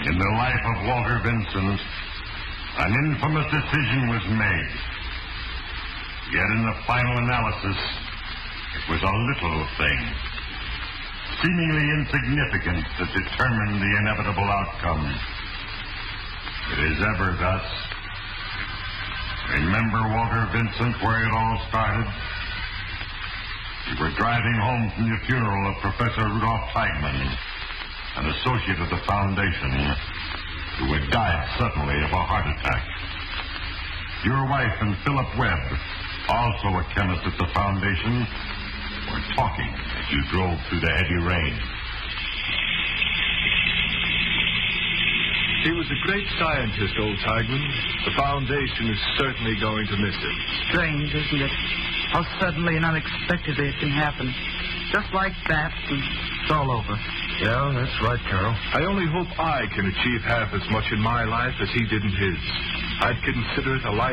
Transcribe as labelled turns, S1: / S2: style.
S1: In the life of Walter Vincent, an infamous decision was made. Yet in the final analysis, it was a little thing, seemingly insignificant, that determined the inevitable outcome. It is ever thus. Remember Walter Vincent, where it all started? You were driving home from the funeral of Professor Rudolph Teigman, an associate of the Foundation, who had died suddenly of a heart attack. Your wife and Philip Webb, also a chemist at the Foundation, were talking as you drove through the heavy rain.
S2: He was a great scientist, old Teigman. The Foundation is certainly going to miss him.
S3: Strange, isn't it? How suddenly and unexpectedly it can happen. Just like that, and it's all over.
S4: Yeah, that's right, Carol.
S2: I only hope I can achieve half as much in my life as he did in his. I'd consider it a life